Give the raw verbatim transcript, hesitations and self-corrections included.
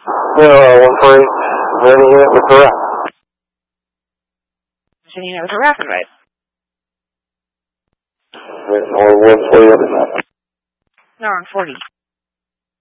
Yeah, one for eight. Ready to hit with the rapid. Ready to hit with the rapid, right? Or one forty up in that. No, on forty.